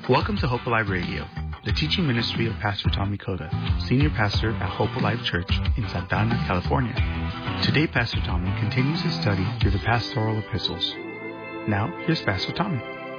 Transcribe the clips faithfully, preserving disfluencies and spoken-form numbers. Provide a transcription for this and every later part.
Welcome to Hope Alive Radio, the teaching ministry of Pastor Tommy Koda, Senior Pastor at Hope Alive Church in Santa Ana, California. Today, Pastor Tommy continues his study through the pastoral epistles. Now, here's Pastor Tommy.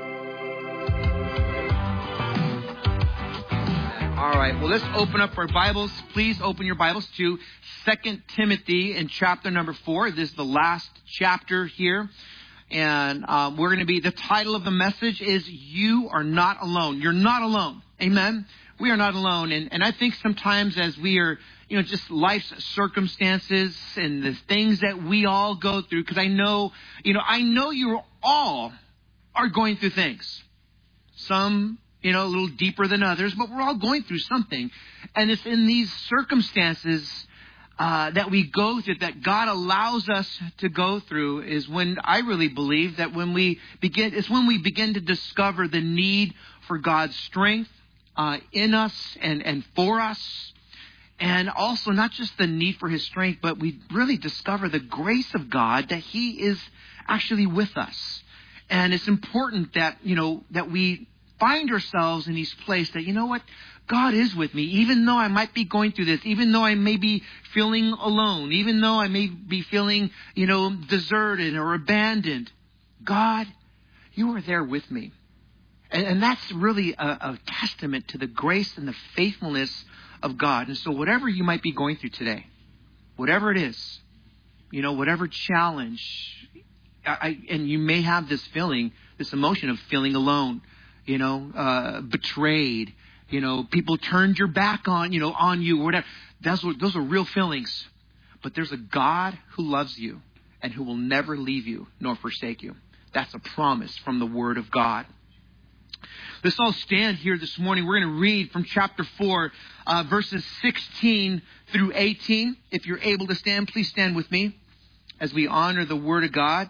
All right, well, let's open up our Bibles. Please open your Bibles to Second Timothy in chapter number four. This is the last chapter here. And um, we're going to be, the title of the message is You Are Not Alone. You're not alone. Amen? We are not alone. And, and I think sometimes as we are, you know, just life's circumstances and the things that we all go through, because I know, you know, I know you all are going through things. Some, you know, a little deeper than others, but we're all going through something. And it's in these circumstances Uh, that we go through, that God allows us to go through, is when I really believe that when we begin, it's when we begin to discover the need for God's strength uh, in us and, and for us. And also not just the need for His strength, but we really discover the grace of God, that He is actually with us. And it's important that, you know, that we find ourselves in these places that, you know what, God is with me, even though I might be going through this, even though I may be feeling alone, even though I may be feeling, you know, deserted or abandoned. God, you are there with me. And, and that's really a, a testament to the grace and the faithfulness of God. And so whatever you might be going through today, whatever it is, you know, whatever challenge, I, I, and you may have this feeling, this emotion of feeling alone, you know, uh, betrayed. You know, people turned your back on, you know, on you, or whatever. Those are, those are real feelings. But there's a God who loves you and who will never leave you nor forsake you. That's a promise from the Word of God. Let's all stand here this morning. We're going to read from chapter four, uh, verses sixteen through eighteen. If you're able to stand, please stand with me as we honor the Word of God.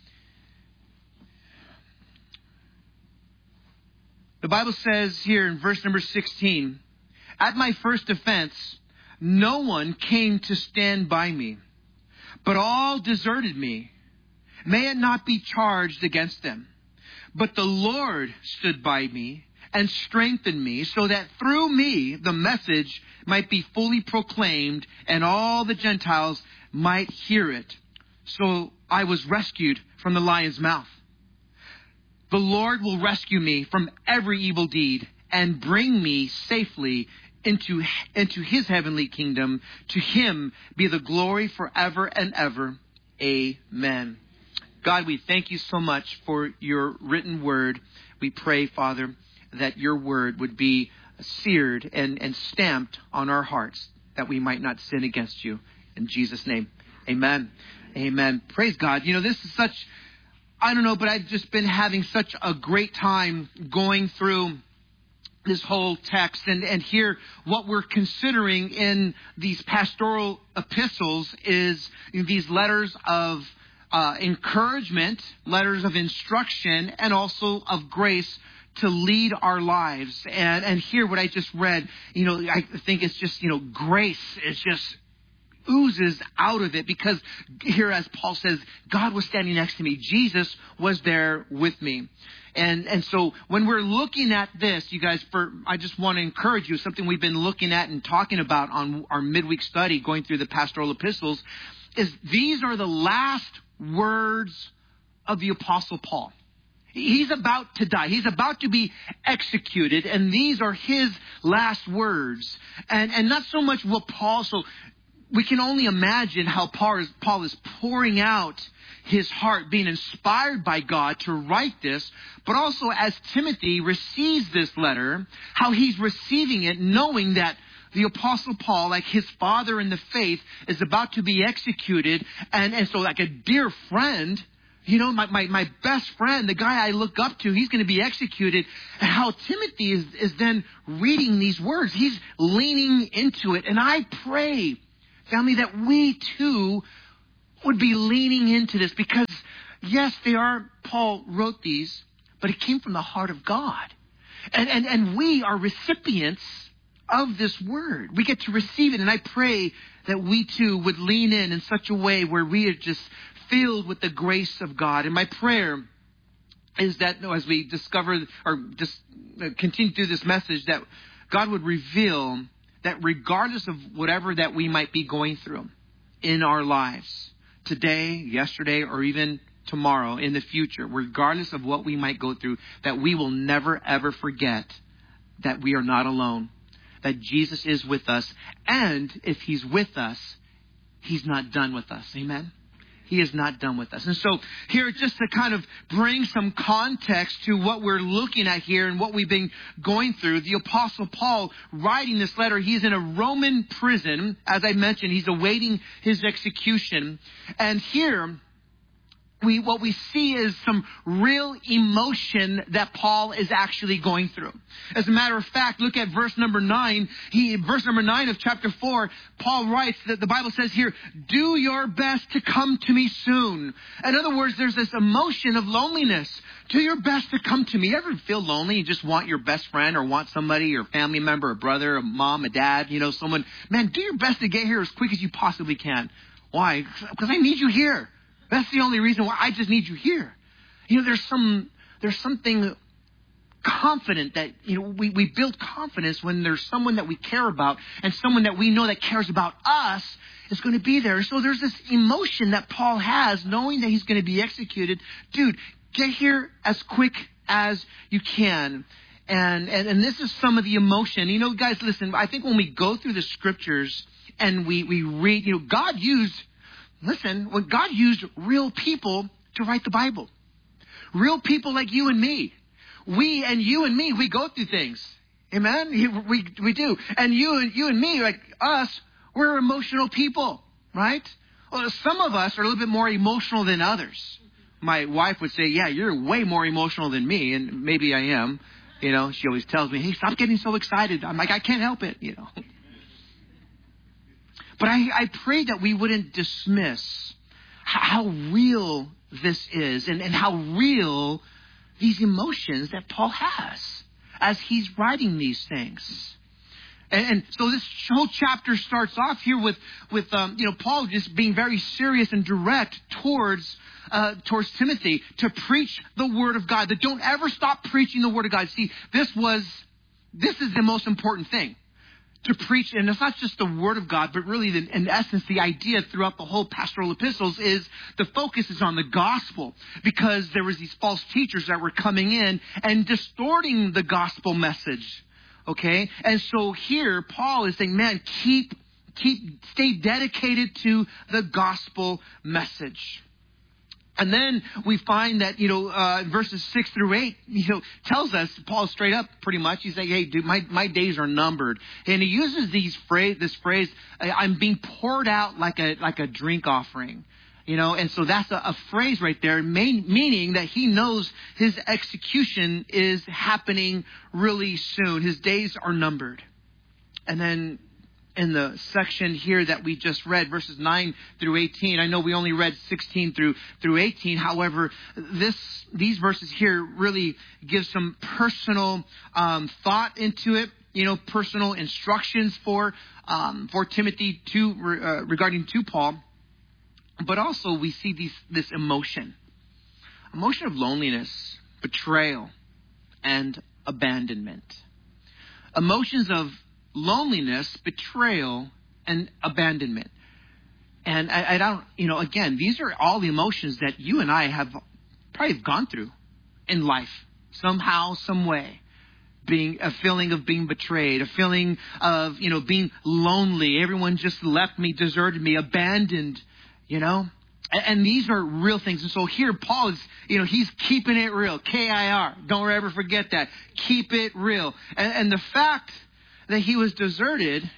The Bible says here in verse number sixteen, "At my first offense, no one came to stand by me, but all deserted me. May it not be charged against them. But the Lord stood by me and strengthened me, so that through me the message might be fully proclaimed and all the Gentiles might hear it. So I was rescued from the lion's mouth. The Lord will rescue me from every evil deed and bring me safely into, into His heavenly kingdom. To Him be the glory forever and ever. Amen." God, we thank you so much for your written word. We pray, Father, that your word would be seared and, and stamped on our hearts, that we might not sin against you. In Jesus' name, amen. Amen. Praise God. You know, this is such... I don't know, but I've just been having such a great time going through this whole text. And, and here, what we're considering in these pastoral epistles is these letters of uh, encouragement, letters of instruction, and also of grace to lead our lives. And, and here, what I just read, you know, I think it's just, you know, grace is just oozes out of it, because here, as Paul says, God was standing next to me. Jesus was there with me. And and so when we're looking at this, you guys, for I just want to encourage you, something we've been looking at and talking about on our midweek study, going through the pastoral epistles, is these are the last words of the Apostle Paul. He's about to die. He's about to be executed. And these are his last words. And, and not so much what Paul... so. We can only imagine how Paul is, Paul is pouring out his heart, being inspired by God to write this, but also as Timothy receives this letter, how he's receiving it, knowing that the Apostle Paul, like his father in the faith, is about to be executed. And, and so like a dear friend, you know, my, my, my best friend, the guy I look up to, he's going to be executed. And how Timothy is, is then reading these words. He's leaning into it. And I pray, family, that we too would be leaning into this, because yes, they are, Paul wrote these, but it came from the heart of God. And, and, and we are recipients of this word. We get to receive it. And I pray that we too would lean in in such a way where we are just filled with the grace of God. And my prayer is that as we discover or just continue through this message, that God would reveal that regardless of whatever that we might be going through in our lives, today, yesterday, or even tomorrow, in the future, regardless of what we might go through, that we will never, ever forget that we are not alone, that Jesus is with us. And if he's with us, he's not done with us. Amen? He is not done with us. And so here, just to kind of bring some context to what we're looking at here and what we've been going through, the Apostle Paul writing this letter, he's in a Roman prison. As I mentioned, he's awaiting his execution. And here, we what we see is some real emotion that Paul is actually going through. As a matter of fact, look at verse number nine. He, verse number nine of chapter four, Paul writes that the Bible says here, do your best to come to me soon. In other words, there's this emotion of loneliness. Do your best to come to me. You ever feel lonely? You just want your best friend or want somebody, your family member, a brother, a mom, a dad, you know, someone. Man, do your best to get here as quick as you possibly can. Why? Because I need you here. That's the only reason why. I just need you here. You know, there's some, there's something confident that, you know, we, we build confidence when there's someone that we care about and someone that we know that cares about us is going to be there. So there's this emotion that Paul has knowing that he's going to be executed. Dude, get here as quick as you can. And, and, and this is some of the emotion. You know, guys, listen, I think when we go through the scriptures and we, we read, you know, God used Listen, when God used real people to write the Bible, real people like you and me, we and you and me, we go through things. Amen? We we do. And you and you and me, like us, we're emotional people, right? Well, some of us are a little bit more emotional than others. My wife would say, yeah, you're way more emotional than me. And maybe I am. You know, she always tells me, hey, stop getting so excited. I'm like, I can't help it, you know. But I, I pray that we wouldn't dismiss how real this is and, and how real these emotions that Paul has as he's writing these things. And, and so this whole chapter starts off here with, with um, you know, Paul just being very serious and direct towards uh, towards Timothy to preach the Word of God. That don't ever stop preaching the Word of God. See, this was this is the most important thing. To preach, and it's not just the Word of God, but really, the, in essence, the idea throughout the whole pastoral epistles is the focus is on the gospel, because there was these false teachers that were coming in and distorting the gospel message. Okay, and so here Paul is saying, "Man, keep, keep, stay dedicated to the gospel message." And then we find that, you know, uh, verses six through eight, you know, tells us, Paul straight up pretty much, he's like, hey, dude, my, my days are numbered. And he uses these phrase, this phrase, I'm being poured out like a, like a drink offering. You know, and so that's a, a phrase right there, main, meaning that he knows his execution is happening really soon. His days are numbered. And then in the section here that we just read, verses nine through eighteen. I know we only read sixteen through through eighteen. However, this these verses here really give some personal um, thought into it. You know, personal instructions for um, for Timothy to uh, regarding to Paul. But also we see these this emotion, emotion of loneliness, betrayal, and abandonment. Emotions of loneliness, betrayal, and abandonment. And I, I don't, you know, again, these are all the emotions that you and I have probably gone through in life, somehow, some way. Being a feeling of being betrayed, a feeling of, you know, being lonely. Everyone just left me, deserted me, abandoned, you know. And, and these are real things. And so here, Paul is, you know, he's keeping it real. K I R. Don't ever forget that. Keep it real. And, and the fact that he was deserted,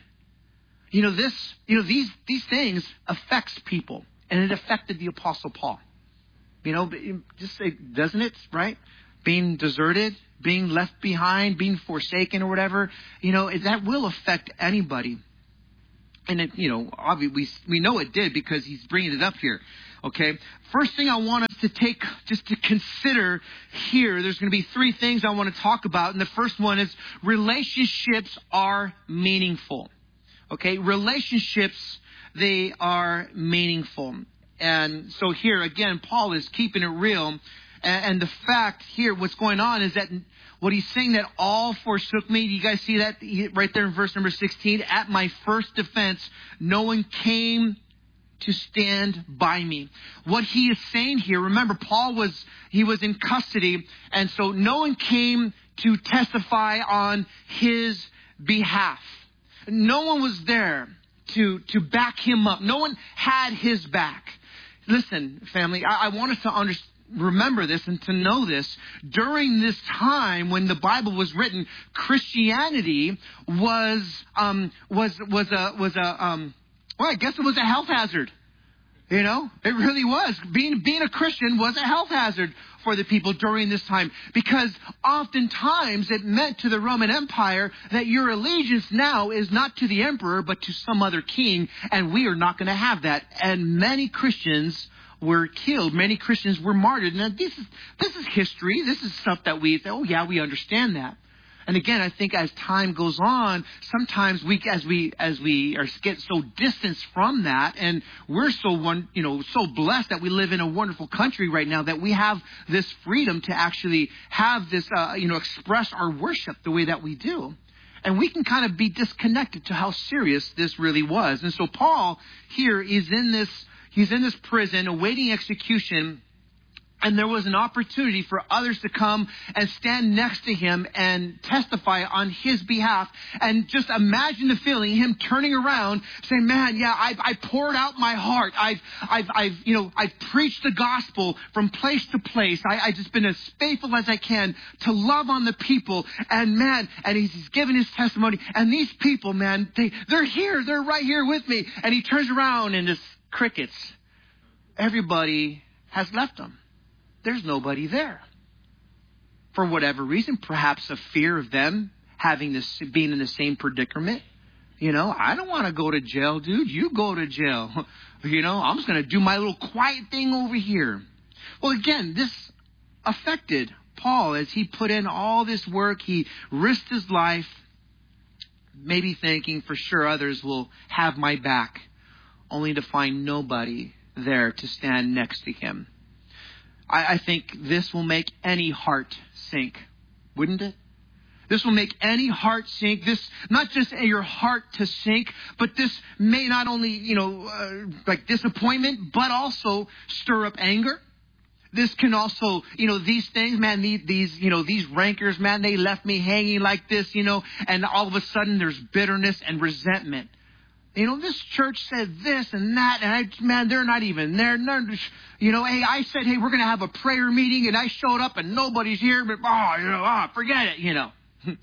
you know, this, you know, these, these things affects people, and it affected the Apostle Paul. You know, just say, doesn't it, right? Being deserted, being left behind, being forsaken or whatever, you know, that will affect anybody. And it, you know, obviously we, we know it did because he's bringing it up here. Okay. First thing I want us to take, just to consider here, there's going to be three things I want to talk about. And the first one is relationships are meaningful. Okay. Relationships, they are meaningful. And so here again, Paul is keeping it real. And, and the fact here, what's going on is that what he's saying, that all forsook me. You guys see that right there in verse number sixteen? At my first defense, no one came to stand by me. What he is saying here, remember, Paul was, he was in custody, and so no one came to testify on his behalf. No one was there to, to back him up. No one had his back. Listen, family, I, I want us to understand, remember this and to know this. During this time when the Bible was written, Christianity was um, was was a was a um, well, I guess it was a health hazard. You know, it really was. Being being a Christian was a health hazard for the people during this time, because oftentimes it meant to the Roman Empire that your allegiance now is not to the emperor but to some other king, and we are not going to have that. And many Christians were killed. Many Christians were martyred. Now, this is this is history. This is stuff that we say, oh yeah, we understand that. And again, I think as time goes on, sometimes we, as we as we are get so distanced from that, and we're so one, you know, so blessed that we live in a wonderful country right now that we have this freedom to actually have this, uh, you know, express our worship the way that we do. And we can kind of be disconnected to how serious this really was. And so Paul here is in this. He's in this prison awaiting execution, and there was an opportunity for others to come and stand next to him and testify on his behalf. And just imagine the feeling, him turning around saying, man, yeah, I've, I poured out my heart. I've, I've, I've, you know, I've preached the gospel from place to place. I, I've just been as faithful as I can to love on the people. And man, and he's, he's given his testimony. And these people, man, they, they're here. They're right here with me. And he turns around and just crickets. Everybody has left him. There's nobody there. For whatever reason, perhaps a fear of them having this, being in the same predicament. You know, I don't want to go to jail, dude. You go to jail. You know, I'm just going to do my little quiet thing over here. Well, again, this affected Paul as he put in all this work. He risked his life, maybe thinking for sure others will have my back, only to find nobody there to stand next to him. I, I think this will make any heart sink, wouldn't it? This will make any heart sink. This, not just your heart to sink, but this may not only, you know, uh, like disappointment, but also stir up anger. This can also, you know, these things, man, these, these, you know, these rancors, man, they left me hanging like this, you know, and all of a sudden there's bitterness and resentment. You know, this church said this and that, and I, man, they're not even there. They're, you know, hey, I said, hey, we're going to have a prayer meeting, and I showed up, and nobody's here, but, oh, you know, oh, forget it, you know.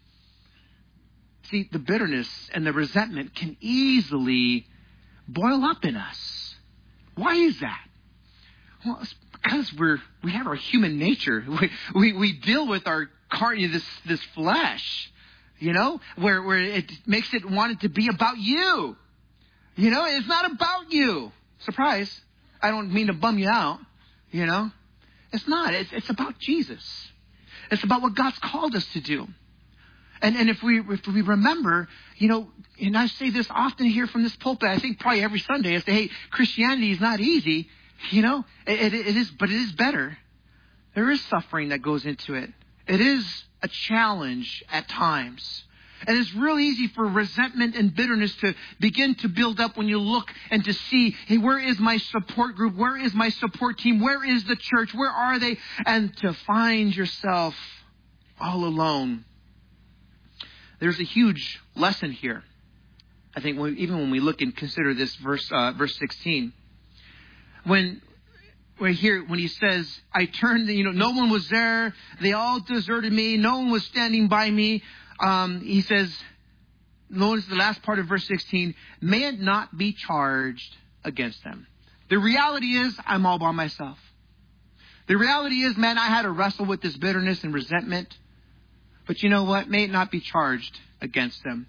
See, the bitterness and the resentment can easily boil up in us. Why is that? Well, it's because we're, we have our human nature. We, we, we deal with our carnal, this, this flesh, you know, where, where it makes it want it to be about you. You know, it's not about you. Surprise. I don't mean to bum you out. You know, it's not. It's, it's about Jesus. It's about what God's called us to do. And and if we if we remember, you know, and I say this often here from this pulpit, I think probably every Sunday, I say, hey, Christianity is not easy. You know, it, it, it is, but it is better. There is suffering that goes into it. It is a challenge at times. And it's real easy for resentment and bitterness to begin to build up when you look and to see, hey, where is my support group? Where is my support team? Where is the church? Where are they? And to find yourself all alone. There's a huge lesson here. I think when, even when we look and consider this verse, uh, verse sixteen, when right here, when he says, I turned, you know, no one was there. They all deserted me. No one was standing by me. Um, he says, notice the last part of verse sixteen, may it not be charged against them. The reality is, I'm all by myself. The reality is, man, I had to wrestle with this bitterness and resentment. But you know what? May it not be charged against them.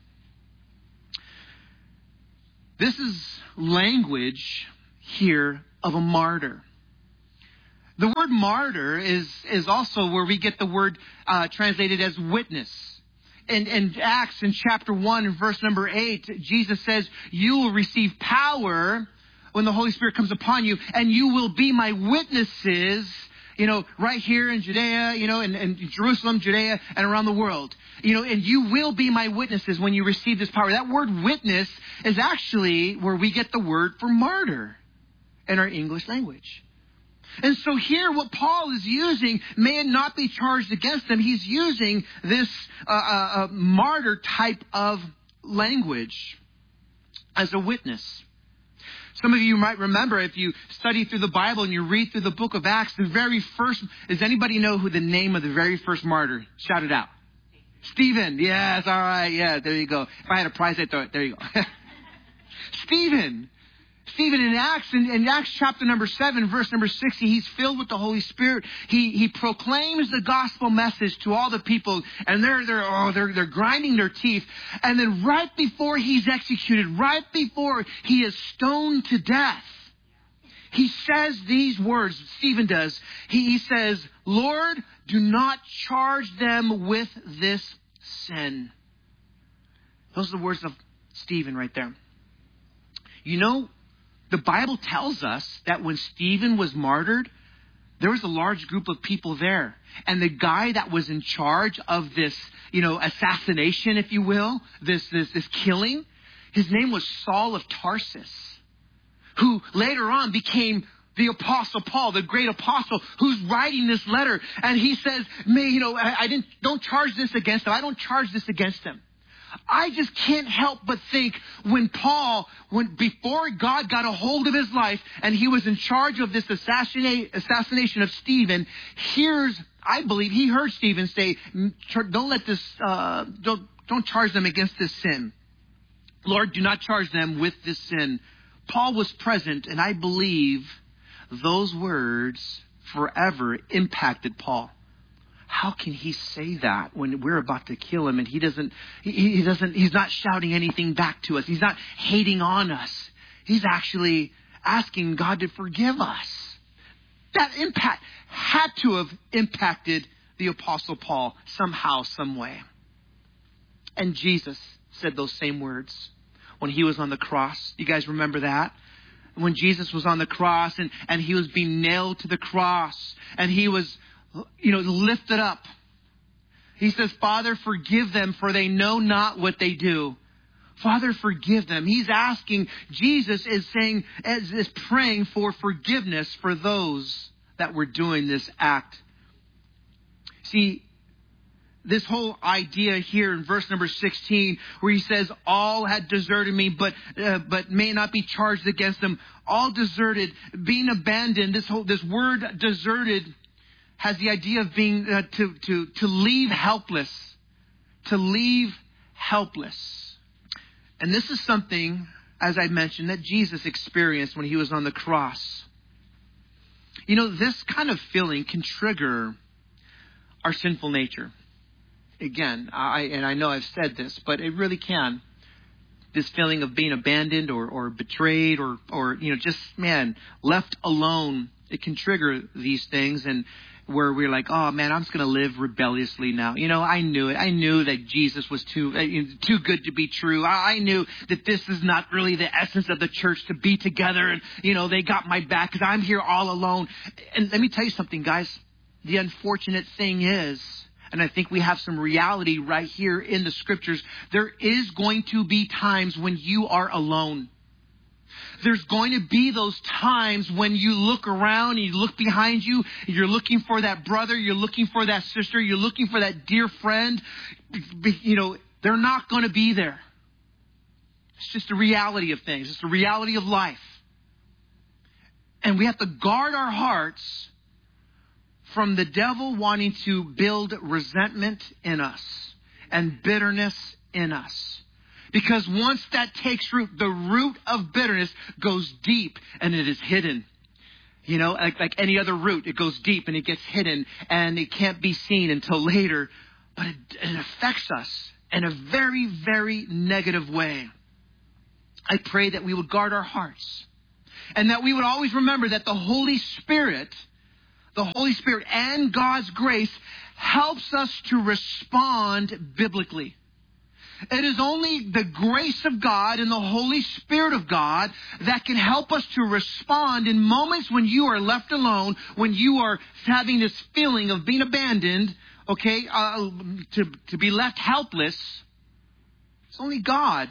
This is language here of a martyr. The word martyr is, is also where we get the word uh, translated as witness. In, in Acts, in chapter one, in verse number eight, Jesus says, you will receive power when the Holy Spirit comes upon you, and you will be my witnesses, you know, right here in Judea, you know, in, in Jerusalem, Judea, and around the world. You know, and you will be my witnesses when you receive this power. That word witness is actually where we get the word for martyr in our English language. And so here what Paul is using may not be charged against them. He's using this uh, uh, martyr type of language as a witness. Some of you might remember, if you study through the Bible and you read through the book of Acts, the very first, does anybody know who the name of the very first martyr? Shout it out. Stephen. Yes, all right. Yeah, there you go. If I had a prize, I'd throw it. There you go. Stephen. Stephen in Acts, in, in Acts chapter number seven, verse number sixty, he's filled with the Holy Spirit. He he proclaims the gospel message to all the people, and they're they're oh they're they're grinding their teeth. And then right before he's executed, right before he is stoned to death, he says these words. Stephen does. He, he says, "Lord, do not charge them with this sin." Those are the words of Stephen right there. You know, the Bible tells us that when Stephen was martyred, there was a large group of people there. And the guy that was in charge of this, you know, assassination, if you will, this, this, this killing, his name was Saul of Tarsus, who later on became the Apostle Paul, the great apostle, who's writing this letter. And he says, "May, you know, I, I didn't, don't charge this against him. I don't charge this against him." I just can't help but think when Paul, when before God got a hold of his life and he was in charge of this assassinate, assassination of Stephen, here's, I believe he heard Stephen say, "Don't let this, uh, don't, don't charge them against this sin. Lord, do not charge them with this sin." Paul was present, and I believe those words forever impacted Paul. How can he say that when we're about to kill him and he doesn't, he, he doesn't, he's not shouting anything back to us. He's not hating on us. He's actually asking God to forgive us. That impact had to have impacted the Apostle Paul somehow, some way. And Jesus said those same words when he was on the cross. You guys remember that? When Jesus was on the cross and, and he was being nailed to the cross and he was, you know, lifted up. He says, "Father, forgive them, for they know not what they do." Father, forgive them. He's asking, Jesus is saying, is, is praying for forgiveness for those that were doing this act. See, this whole idea here in verse number sixteen, where he says, "All had deserted me, but uh, but may not be charged against them." All deserted, being abandoned. This whole this word deserted has the idea of being uh, to to to leave helpless, to leave helpless, and this is something, as I mentioned, that Jesus experienced when he was on the cross. You know, this kind of feeling can trigger our sinful nature. Again, I and I know I've said this, but it really can. This feeling of being abandoned or or betrayed or or you know just man left alone. It can trigger these things, and where we're like, "Oh man, I'm just going to live rebelliously now." You know, I knew it. I knew that Jesus was too uh, too good to be true. I, I knew that this is not really the essence of the church, to be together. And, you know, they got my back because I'm here all alone. And let me tell you something, guys. The unfortunate thing is, and I think we have some reality right here in the scriptures, there is going to be times when you are alone. There's going to be those times when you look around and you look behind you. You're looking for that brother. You're looking for that sister. You're looking for that dear friend. You know, they're not going to be there. It's just the reality of things. It's the reality of life. And we have to guard our hearts from the devil wanting to build resentment in us and bitterness in us. Because once that takes root, the root of bitterness goes deep and it is hidden. You know, like, like any other root, it goes deep and it gets hidden and it can't be seen until later. But it, it affects us in a very, very negative way. I pray that we would guard our hearts and that we would always remember that the Holy Spirit, the Holy Spirit and God's grace helps us to respond biblically. It is only the grace of God and the Holy Spirit of God that can help us to respond in moments when you are left alone, when you are having this feeling of being abandoned, okay, uh, to, to be left helpless. It's only God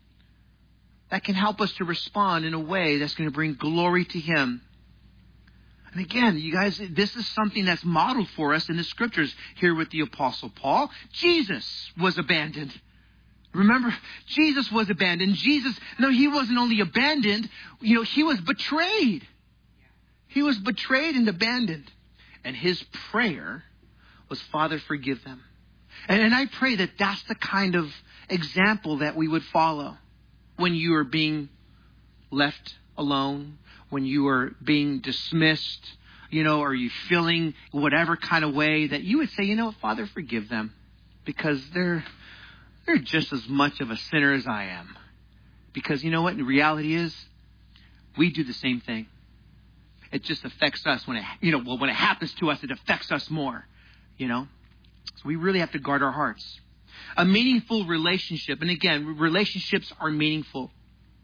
that can help us to respond in a way that's going to bring glory to Him. And again, you guys, this is something that's modeled for us in the Scriptures here with the Apostle Paul. Jesus was abandoned. Remember, Jesus was abandoned. Jesus, no, He wasn't only abandoned, you know, He was betrayed. He was betrayed and abandoned. And His prayer was, Father, forgive them. And, and I pray that that's the kind of example that we would follow when you are being left alone, when you are being dismissed, you know, or you feeling whatever kind of way, that you would say, you know what, Father, forgive them, because they're they're just as much of a sinner as I am. Because you know what, the reality is, we do the same thing. It just affects us when it, you know, well, when it happens to us, it affects us more, you know. So we really have to guard our hearts. A meaningful relationship, and again, relationships are meaningful.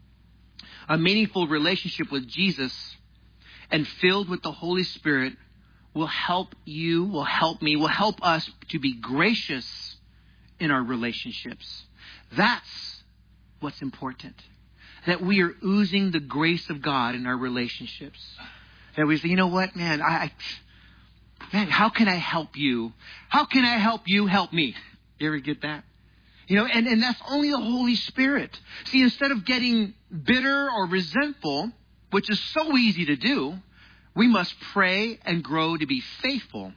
A meaningful relationship with Jesus and filled with the Holy Spirit will help you, will help me, will help us to be gracious in our relationships. That's what's important. That we are oozing the grace of God in our relationships. That we say, you know what, man, I, man, how can I help you? How can I help you help me? You ever get that? You know, and, and that's only the Holy Spirit. See, instead of getting bitter or resentful, which is so easy to do, we must pray and grow to be faithful,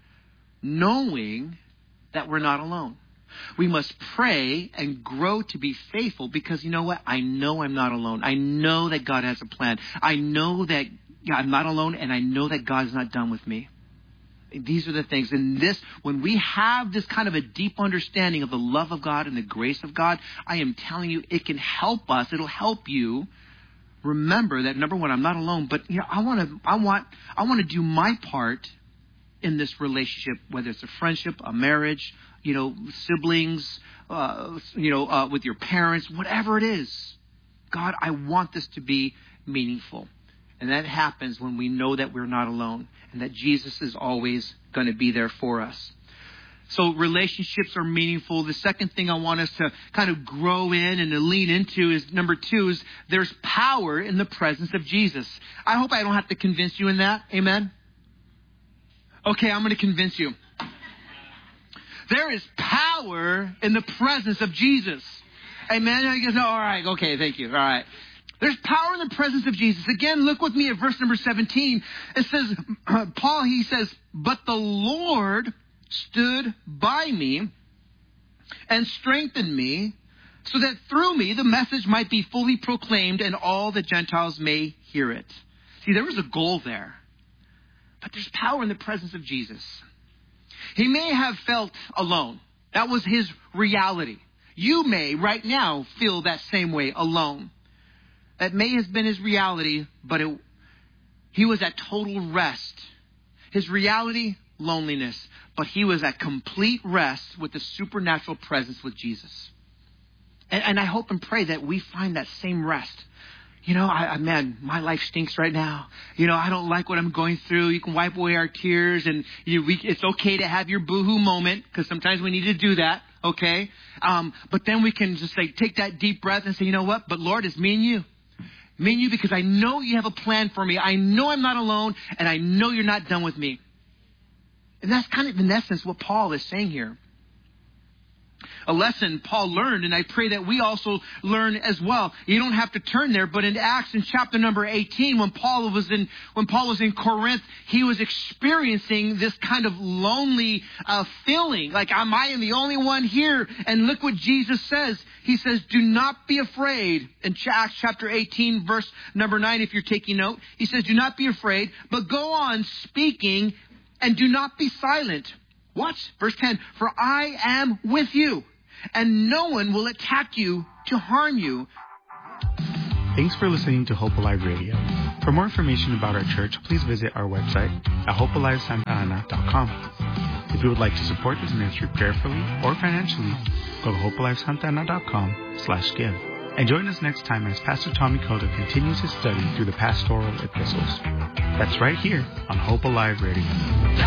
knowing that we're not alone. We must pray and grow to be faithful because, you know what? I know I'm not alone. I know that God has a plan. I know that yeah, I'm not alone, and I know that God's not done with me. These are the things. And this, when we have this kind of a deep understanding of the love of God and the grace of God, I am telling you, it can help us. It'll help you remember that, number one, I'm not alone, but you know, I want to, I want, I want to do my part in this relationship, whether it's a friendship, a marriage, you know, siblings, uh, you know, uh, with your parents, whatever it is. God, I want this to be meaningful. And that happens when we know that we're not alone and that Jesus is always going to be there for us. So relationships are meaningful. The second thing I want us to kind of grow in and to lean into is, number two, is there's power in the presence of Jesus. I hope I don't have to convince you in that. Amen? Okay, I'm going to convince you. There is power in the presence of Jesus. Amen? I guess, all right, okay, thank you. All right. There's power in the presence of Jesus. Again, look with me at verse number seventeen. It says, uh, Paul, he says, but the Lord stood by me and strengthened me so that through me the message might be fully proclaimed and all the Gentiles may hear it. See, there was a goal there. But there's power in the presence of Jesus. He may have felt alone. That was his reality. You may right now feel that same way, alone. That may have been his reality, but it, he was at total rest. His reality, loneliness. But he was at complete rest with the supernatural presence with Jesus. And, and I hope and pray that we find that same rest. You know, I, I, man, my life stinks right now. You know, I don't like what I'm going through. You can wipe away our tears, and you, we, it's okay to have your boohoo moment, because sometimes we need to do that, okay? Um, but then we can just say, take that deep breath and say, you know what? But Lord, it's me and you. Me and you, because I know you have a plan for me. I know I'm not alone, and I know you're not done with me. And that's kind of, in essence, what Paul is saying here. A lesson Paul learned, and I pray that we also learn as well. You don't have to turn there, but in Acts in chapter number eighteen, when Paul was in when Paul was in Corinth, he was experiencing this kind of lonely uh, feeling, like am I the only one here? And look what Jesus says. He says, "Do not be afraid." In Acts chapter eighteen, verse number nine, if you're taking note, he says, "Do not be afraid, but go on speaking, and do not be silent." Watch verse ten. "For I am with you, and no one will attack you to harm you." Thanks for listening to Hope Alive Radio. For more information about our church, please visit our website at hope alive santa ana dot com. If you would like to support this ministry prayerfully or financially, go to hope alive santa ana dot com slash give. And join us next time as Pastor Tommy Cota continues his study through the pastoral epistles. That's right here on Hope Alive Radio.